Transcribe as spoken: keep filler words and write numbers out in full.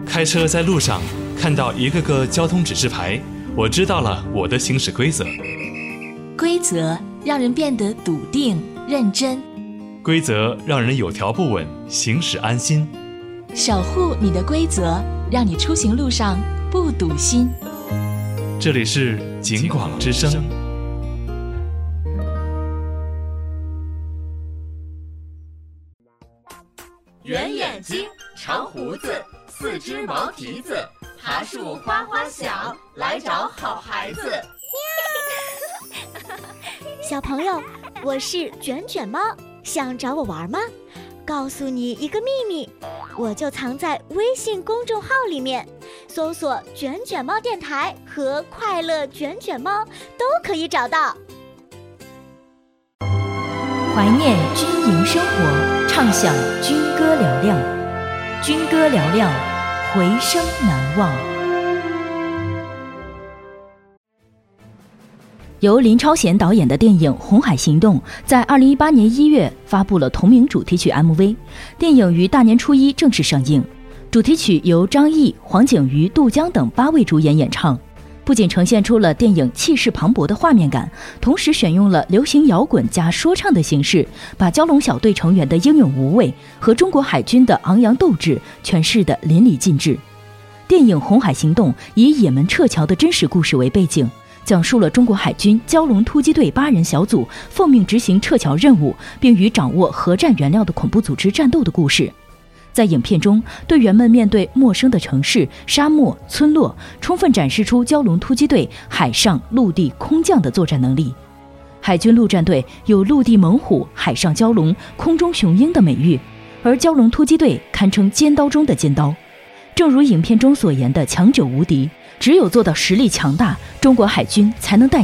开车在路上看到一个个交通指示牌，我知道了我的行驶规则。 规则让人变得笃定认真， 规则让人有条不紊，行驶安心。 守护你的规则，让你出行路上不堵心。 这里是警广之声。 圆眼睛，长胡子，四只毛蹄子，爬树花花小，来找好孩子。 小朋友，我是卷卷猫，想找我玩吗？告诉你一个秘密，我就藏在微信公众号里面，搜索卷卷猫电台和快乐卷卷猫都可以找到。 怀念军营生活，畅享军歌嘹亮，军歌嘹亮，回声难忘。由林超贤导演的电影《红海行动》在二零一八年一月发布了同名主题曲 M V， 电影于大年初一正式上映。主题曲由张译、黄景瑜、杜江等八位主演演唱，不仅呈现出了电影气势磅礴的画面感，同时选用了流行摇滚加说唱的形式，把蛟龙小队成员的英勇无畏和中国海军的昂扬斗志诠释得淋漓尽致。电影《红海行动》以也门撤侨的真实故事为背景，讲述了中国海军蛟龙突击队八人小组奉命执行撤侨任务，并与掌握核战原料的恐怖组织战斗的故事。在影片中，队员们面对陌生的城市、沙漠、村落，充分展示出蛟龙突击队海上、陆地、空降的作战能力。海军陆战队有陆地猛虎、海上蛟龙、空中雄鹰的美誉，而蛟龙突击队堪称尖刀中的尖刀。正如影片中所言的强者无敌，只有做到实力强大，中国海军才能带